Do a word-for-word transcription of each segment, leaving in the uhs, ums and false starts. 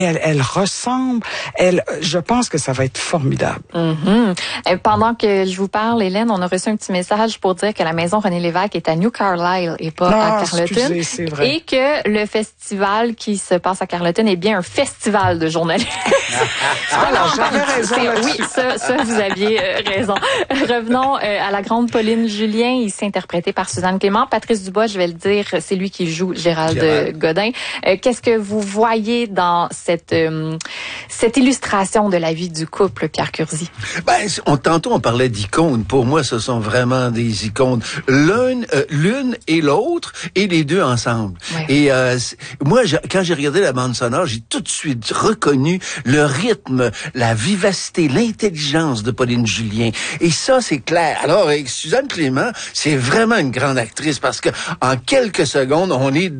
Elle, elle ressemble, elle, je pense que ça va être formidable. Mm-hmm. Et pendant que je vous parle, Hélène, on a reçu un petit message pour dire que la maison René Lévesque est à New Carlisle et pas ah, à Carleton. Excusez, c'est vrai. Et que le festival qui se passe à Carleton est bien un festival de journalistes. Alors, j'avais raison là-dessus. Oui, ça, ça, vous aviez euh, raison. Revenons euh, à la grande Pauline Julien, ici interprétée par Suzanne Clément. Patrice Dubois, je vais le dire, c'est lui qui joue Gérald, Gérald. Godin. Euh, qu'est-ce que vous voyez dans cette euh, cette illustration de la vie du couple, Pierre Curzi? Ben, on, tantôt, on parlait d'icônes. Pour moi, ce sont vraiment des icônes. L'une, euh, l'une et l'autre, et les deux ensemble. Ouais. Et euh, moi, je, quand j'ai regardé la bande sonore, j'ai tout de suite reconnu le rythme, la vivacité, l'intelligence de Pauline Julien. Et ça, c'est clair. Alors, avec Suzanne Clément, c'est vraiment une grande actrice parce que en quelques secondes, on est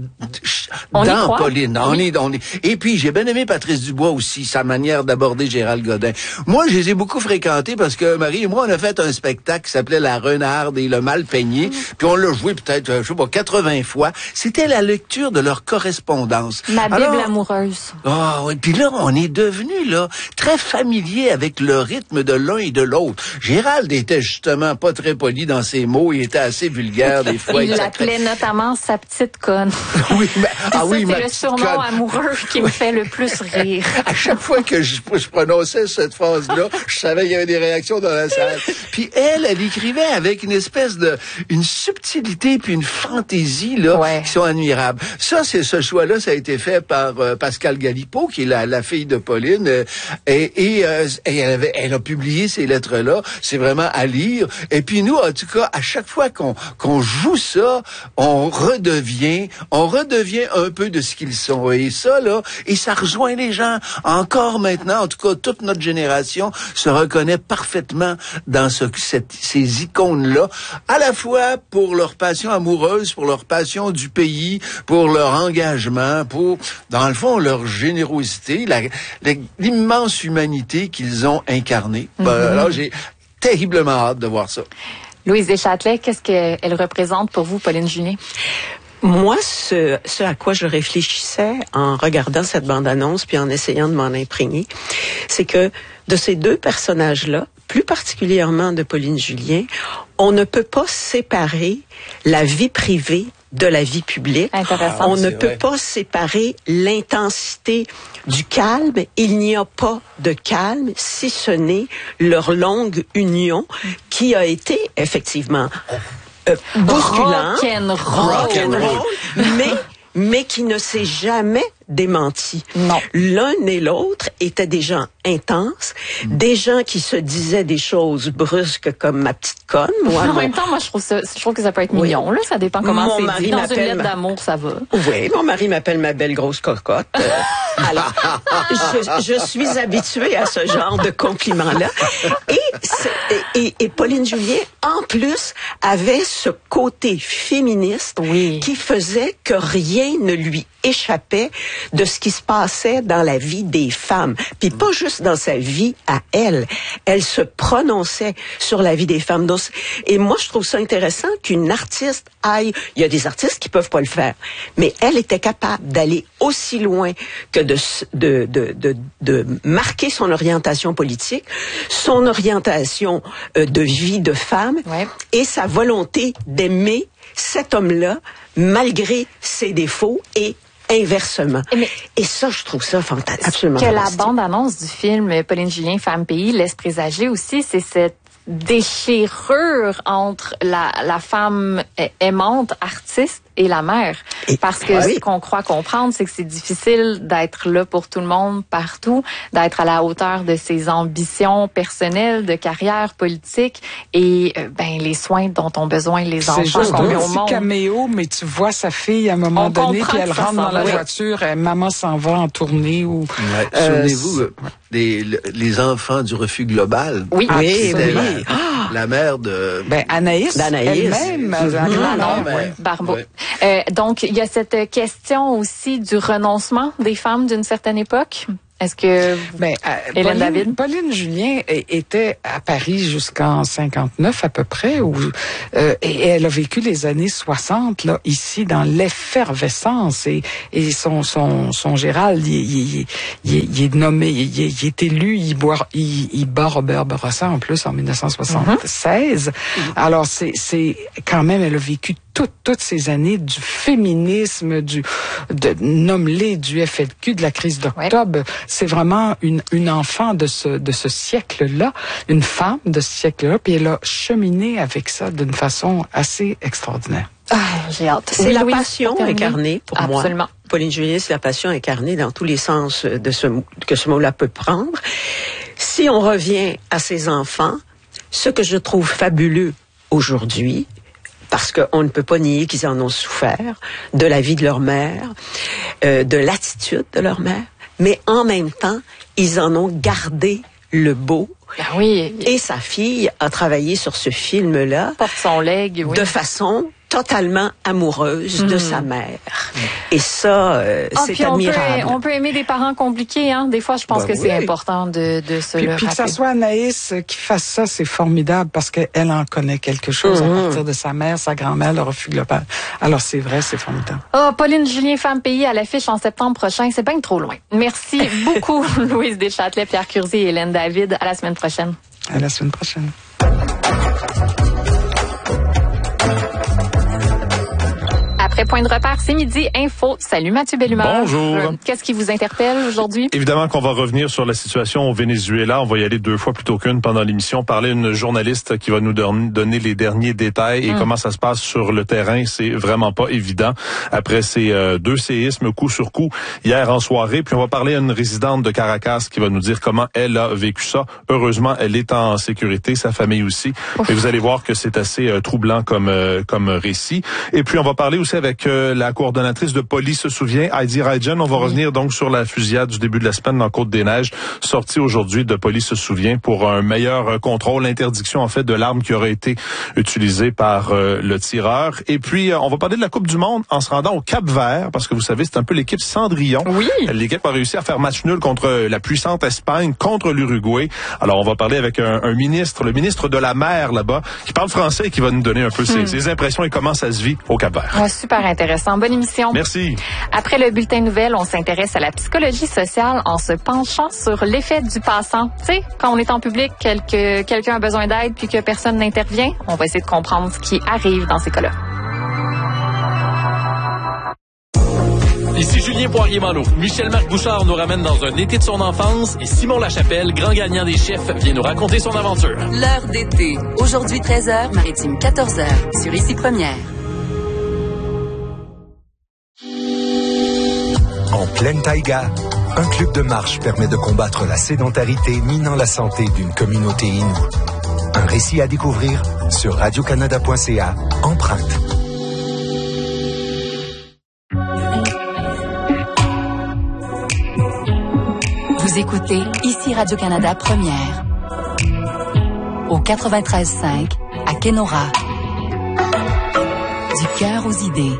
on dans Pauline. On oui. est, on est. Et puis, j'ai bien aimé Patrice Dubois aussi, sa manière d'aborder Gérald Godin. Moi, je les ai beaucoup fréquentés parce que Marie et moi, on a fait un spectacle qui s'appelait La Renarde et le Mal peigné. Mmh. Puis on l'a joué peut-être, je sais pas, quatre-vingts fois. C'était la lecture de leur correspondance. Ma Bible Alors, amoureuse. Ah oh, oui. Puis là, on est devenus là très familiers avec le rythme de l'un et de l'autre. Gérald était justement pas très poli dans ses mots. Il était assez vulgaire des fois. Il l'appelait notamment sa petite conne. Oui, mais, ah ça, oui, c'est ma le surnom conne. Amoureux qui me fait le plus rire. À chaque fois que je, je prononçais cette phrase-là, je savais qu'il y avait des réactions dans la salle. Puis elle, elle écrivait avec une espèce de, une subtilité puis une fantaisie là ouais. qui sont admirables. Ça, c'est ce choix-là, ça a été fait par euh, Pascal Galipeau, qui est la, la fille de Pauline, euh, et, et, euh, et elle, avait, elle a publié ces lettres-là. C'est vraiment à lire. Et puis nous, en tout cas, à chaque fois qu'on qu'on joue ça, on redevient, on redevient un peu de ce qu'ils sont. Et ça là, et ça rejoint les gens encore maintenant. En tout cas, toute notre génération se reconnaît parfaitement dans ce, cette, ces icônes-là, à la fois pour leur passion amoureuse, pour leur passion du pays, pour leur engagement, pour, dans le fond, leur générosité, la, la, l'immense humanité qu'ils ont incarnée. Mm-hmm. Ben, alors, j'ai terriblement hâte de voir ça. Louise Deschâtelet, qu'est-ce qu'elle représente pour vous, Pauline Julien? Moi, ce, ce à quoi je réfléchissais en regardant cette bande-annonce puis en essayant de m'en imprégner, c'est que de ces deux personnages-là, plus particulièrement de Pauline Julien, on ne peut pas séparer la vie privée de la vie publique. Intéressant. On ne c'est peut vrai. pas séparer l'intensité du calme. Il n'y a pas de calme si ce n'est leur longue union qui a été effectivement euh, bousculant, rock'n'roll, mais mais qui ne s'est jamais démenti. Non. L'un et l'autre étaient des gens intenses, mm. des gens qui se disaient des choses brusques comme ma petite conne. Moi, en mon... même temps, moi, je trouve ça, je trouve que ça peut être mignon, oui. là. Ça dépend comment mon c'est mari dit. Dans une lettre ma... d'amour, ça va. Oui, mon mari m'appelle ma belle grosse cocotte. Euh, alors, je, je suis habituée à ce genre de compliments-là. Et, et, et Pauline Julien, en plus, avait ce côté féministe oui. qui faisait que rien ne lui échappait de ce qui se passait dans la vie des femmes. Puis pas juste dans sa vie à elle. Elle se prononçait sur la vie des femmes. Donc, et moi, je trouve ça intéressant qu'une artiste aille... Il y a des artistes qui peuvent pas le faire. Mais elle était capable d'aller aussi loin que de, de, de, de, de marquer son orientation politique, son orientation euh, de vie de femme ouais. et sa volonté d'aimer cet homme-là malgré ses défauts et inversement. Mais, et ça, je trouve ça fantastique. Absolument que fantastique. la bande-annonce du film Pauline Julien, Femme Pays, laisse présager aussi, c'est cette déchirure entre la, la femme aimante, artiste, et la mère. Et, Parce que oui. ce qu'on croit comprendre, c'est que c'est difficile d'être là pour tout le monde, partout, d'être à la hauteur de ses ambitions personnelles, de carrière politique, et euh, ben les soins dont ont besoin les enfants. C'est juste un petit caméo, mais tu vois sa fille à un moment On donné, puis elle rentre dans la oui. voiture, et maman s'en va en tournée. Ou, ouais. euh, Souvenez-vous, euh, des, les enfants du refus global. Oui, ah, oui, oui. La, ah. la mère de... Ben, Anaïs, Anaïs. elle-même. Mmh. Non, non, ouais. Barbeau. Ouais. Euh, donc, il y a cette question aussi du renoncement des femmes d'une certaine époque. Est-ce que ben, euh, Hélène Pauline, David? Pauline Julien était à Paris jusqu'en cinquante-neuf à peu près, où, euh, et elle a vécu les années soixante là ici dans l'effervescence et et son son son Gérald, il, il, il, il est nommé, il, il est élu, il boit, il, il bat Robert Bourassa en plus en dix-neuf cent soixante-seize. Mm-hmm. Alors c'est c'est quand même, elle a vécu toutes toutes ces années du féminisme, du de nomme-les, du F L Q, de la crise d'octobre. Ouais. C'est vraiment une une enfant de ce de ce siècle-là, une femme de ce siècle-là, puis elle a cheminé avec ça d'une façon assez extraordinaire. Ah, j'ai hâte. C'est la passion incarnée pour moi. Absolument. Pauline Julien, c'est la passion incarnée dans tous les sens de ce que ce mot-là peut prendre. Si on revient à ces enfants, ce que je trouve fabuleux aujourd'hui, parce qu'on ne peut pas nier qu'ils en ont souffert, de la vie de leur mère, euh, de l'attitude de leur mère, mais en même temps, ils en ont gardé le beau. Ah oui. Et sa fille a travaillé sur ce film-là. Porte son legs, oui. De façon totalement amoureuse mmh. de sa mère. Et ça, euh, ah, c'est puis admirable. On peut, on peut aimer des parents compliqués, hein. Des fois, je pense ben que oui. c'est important de, de se puis, le puis rappeler. que ça soit Anaïs qui fasse ça, c'est formidable parce qu'elle en connaît quelque chose mmh. à partir de sa mère, sa grand-mère, le refus global. Alors c'est vrai, c'est formidable. Oh, Pauline Julien, Femme Pays à l'affiche en septembre prochain, c'est bien trop loin. Merci beaucoup, Louise Deschâtelet, Pierre Curzi et Hélène David. À la semaine prochaine. À la semaine prochaine. Après Point de repère, c'est midi, info. Salut Mathieu Bellumeur. Bonjour. Euh, qu'est-ce qui vous interpelle aujourd'hui? Évidemment qu'on va revenir sur la situation au Venezuela. On va y aller deux fois plutôt qu'une pendant l'émission. Parler à une journaliste qui va nous donner les derniers détails et hum. comment ça se passe sur le terrain. C'est vraiment pas évident. Après ces euh, deux séismes coup sur coup hier en soirée. Puis on va parler à une résidente de Caracas qui va nous dire comment elle a vécu ça. Heureusement, elle est en sécurité, sa famille aussi. Ouf. Et vous allez voir que c'est assez euh, troublant comme euh, comme récit. Et puis on va parler aussi avec euh, la coordonnatrice de police se souvient, Heidi Rajan. On va oui. revenir donc sur la fusillade du début de la semaine dans Côte-des-Neiges, sortie aujourd'hui de police se souvient pour un meilleur contrôle, l'interdiction en fait de l'arme qui aurait été utilisée par euh, le tireur. Et puis euh, on va parler de la Coupe du Monde en se rendant au Cap-Vert, parce que vous savez, c'est un peu l'équipe Cendrillon. Oui. L'équipe a réussi à faire match nul contre la puissante Espagne, contre l'Uruguay. Alors on va parler avec un, un ministre, le ministre de la mer là-bas, qui parle français et qui va nous donner un peu ses, hmm. ses impressions et comment ça se vit au Cap-Vert. Ouais, super intéressant. Bonne émission. Merci. Après le bulletin nouvelle, on s'intéresse à la psychologie sociale en se penchant sur l'effet du passant. Tu sais, quand on est en public, quelque, quelqu'un a besoin d'aide puis que personne n'intervient, on va essayer de comprendre ce qui arrive dans ces cas-là. Ici Julien Poirier-Malo. Michel-Marc Bouchard nous ramène dans un été de son enfance et Simon Lachapelle, grand gagnant des chefs, vient nous raconter son aventure. L'heure d'été. Aujourd'hui treize heures, Maritime quatorze heures, sur Ici Première. En pleine taïga, un club de marche permet de combattre la sédentarité minant la santé d'une communauté inoue. Un récit à découvrir sur radio canada point c a, Empreinte. Vous écoutez Ici Radio-Canada Première. Au quatre-vingt-treize cinq, à Kenora. Du cœur aux idées.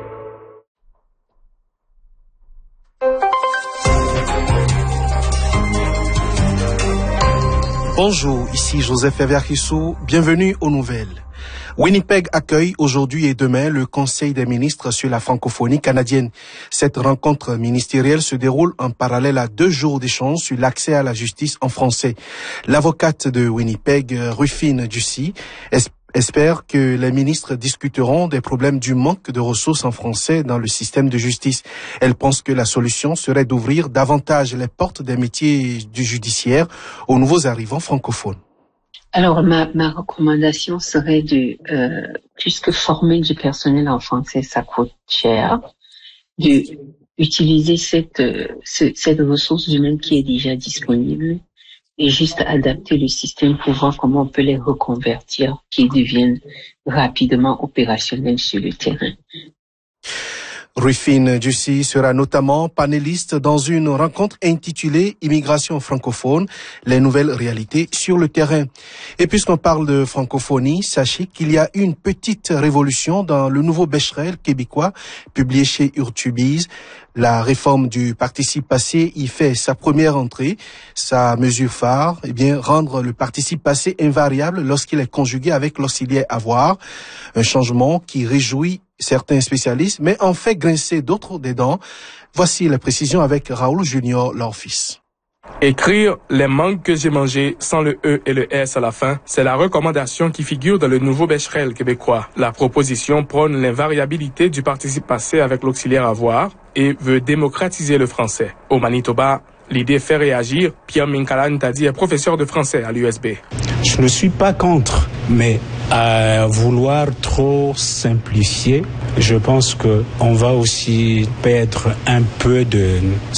Bonjour, ici Joseph Ever-Kissou. Bienvenue aux nouvelles. Winnipeg accueille aujourd'hui et demain le Conseil des ministres sur la francophonie canadienne. Cette rencontre ministérielle se déroule en parallèle à deux jours d'échange sur l'accès à la justice en français. L'avocate de Winnipeg, Rufine Ducy, espère que les ministres discuteront des problèmes du manque de ressources en français dans le système de justice. Elle pense que la solution serait d'ouvrir davantage les portes des métiers du judiciaire aux nouveaux arrivants francophones. Alors, ma, ma recommandation serait de, euh, puisque former du personnel en français, ça coûte cher, de utiliser cette, euh, cette ressource humaine qui est déjà disponible et juste adapter le système pour voir comment on peut les reconvertir, qu'ils deviennent rapidement opérationnels sur le terrain. Rufine Dussi sera notamment panéliste dans une rencontre intitulée Immigration francophone, les nouvelles réalités sur le terrain. Et puisqu'on parle de francophonie, sachez qu'il y a une petite révolution dans le nouveau Becherel québécois publié chez Urtubise. La réforme du participe passé y fait sa première entrée. Sa mesure phare, eh bien, rendre le participe passé invariable lorsqu'il est conjugué avec l'auxiliaire avoir. Un changement qui réjouit certains spécialistes, mais en fait grincer d'autres des dents. Voici la précision avec Raoul Junior, leur fils. Écrire les mangues que j'ai mangées sans le E et le S à la fin, c'est la recommandation qui figure dans le nouveau Becherel québécois. La proposition prône l'invariabilité du participe passé avec l'auxiliaire avoir et veut démocratiser le français. Au Manitoba, l'idée fait réagir. Pierre Minkala Ntadi est professeur de français à l'U S B. Je ne suis pas contre, mais à vouloir trop simplifier, je pense qu'on va aussi perdre un peu de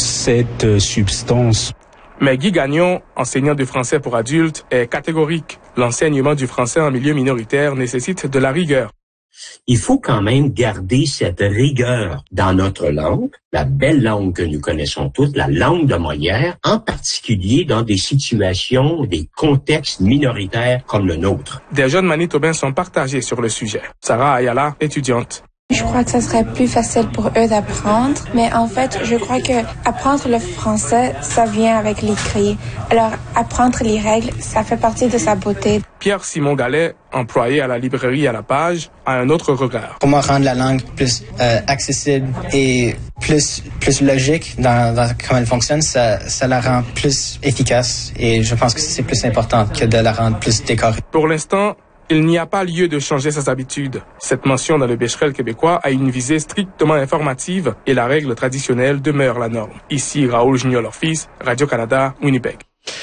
cette substance. Mais Guy Gagnon, enseignant de français pour adultes, est catégorique. L'enseignement du français en milieu minoritaire nécessite de la rigueur. Il faut quand même garder cette rigueur dans notre langue, la belle langue que nous connaissons toutes, la langue de Molière, en particulier dans des situations, des contextes minoritaires comme le nôtre. Des jeunes manitobains sont partagés sur le sujet. Sarah Ayala, étudiante. Je crois que ça serait plus facile pour eux d'apprendre, mais en fait, je crois que apprendre le français, ça vient avec l'écrit. Alors, apprendre les règles, ça fait partie de sa beauté. Pierre-Simon Gallet, employé à la librairie à la page, a un autre regard. Comment rendre la langue plus euh, accessible et plus plus logique dans, dans comment elle fonctionne, ça, ça la rend plus efficace et je pense que c'est plus important que de la rendre plus décorée. Pour l'instant, il n'y a pas lieu de changer ses habitudes. Cette mention dans le Becherel québécois a une visée strictement informative et la règle traditionnelle demeure la norme. Ici, Raoul Junior, leur fils, Radio-Canada, Winnipeg.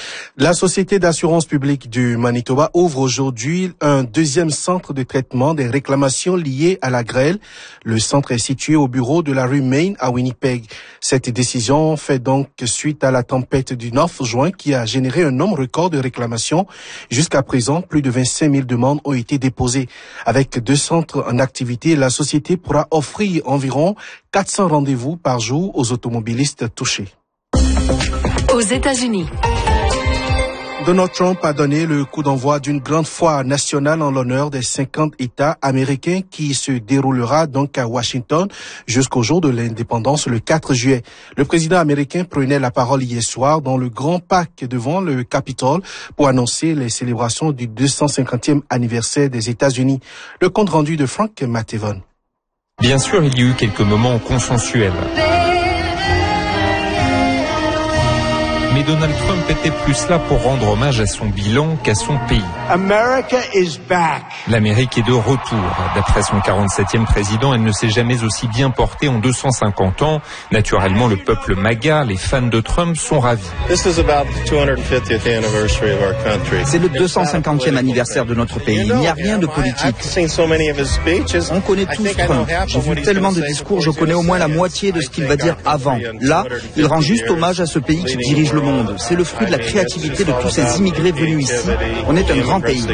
La Société d'assurance publique du Manitoba ouvre aujourd'hui un deuxième centre de traitement des réclamations liées à la grêle. Le centre est situé au bureau de la rue Main à Winnipeg. Cette décision fait donc suite à la tempête du neuf juin qui a généré un nombre record de réclamations. Jusqu'à présent, plus de vingt-cinq mille demandes ont été déposées. Avec deux centres en activité, la société pourra offrir environ quatre cents rendez-vous par jour aux automobilistes touchés. Aux États-Unis. Donald Trump a donné le coup d'envoi d'une grande foire nationale en l'honneur des cinquante États américains qui se déroulera donc à Washington jusqu'au jour de l'indépendance le quatre juillet. Le président américain prenait la parole hier soir dans le grand parc devant le Capitole pour annoncer les célébrations du deux cent cinquantième anniversaire des États-Unis. Le compte rendu de Frank Matevon. Bien sûr, il y a eu quelques moments consensuels. Mais Donald Trump était plus là pour rendre hommage à son bilan qu'à son pays. America is back. L'Amérique est de retour. D'après son quarante-septième président, elle ne s'est jamais aussi bien portée en deux cent cinquante ans. Naturellement, le peuple MAGA, les fans de Trump, sont ravis. C'est le deux cent cinquantième anniversaire de notre pays. Il n'y a rien de politique. On connaît tous Trump. J'ai vu tellement de discours, je connais au moins la moitié de ce qu'il va dire avant. Là, il rend juste hommage à ce pays qui dirige le monde. C'est le fruit de la créativité de tous ces immigrés venus ici. On est un grand pays.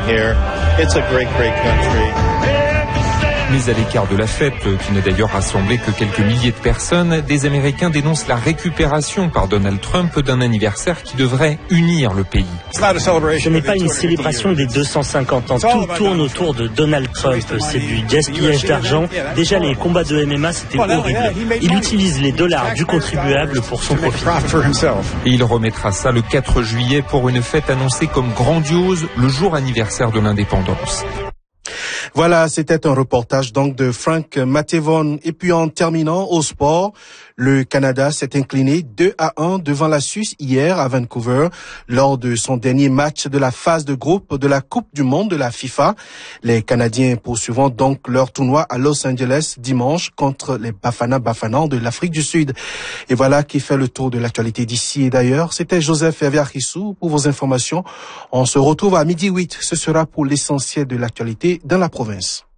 Mais à l'écart de la fête, qui n'a d'ailleurs rassemblé que quelques milliers de personnes, des Américains dénoncent la récupération par Donald Trump d'un anniversaire qui devrait unir le pays. Ce n'est pas une célébration des deux cent cinquante ans. Tout tourne autour de Donald Trump. C'est du gaspillage d'argent. Déjà, les combats de M M A, c'était horrible. Il utilise les dollars du contribuable pour son profit. Et il remettra ça le quatre juillet pour une fête annoncée comme grandiose, le jour anniversaire de l'indépendance. Voilà, c'était un reportage donc de Frank Matevon. Et puis en terminant au sport, le Canada s'est incliné deux à un devant la Suisse hier à Vancouver lors de son dernier match de la phase de groupe de la Coupe du monde de la FIFA. Les Canadiens poursuivront donc leur tournoi à Los Angeles dimanche contre les Bafana Bafana de l'Afrique du Sud. Et voilà qui fait le tour de l'actualité d'ici et d'ailleurs. C'était Joseph Hervé-Arissou pour vos informations. On se retrouve à midi huit. Ce sera pour l'essentiel de l'actualité dans la province.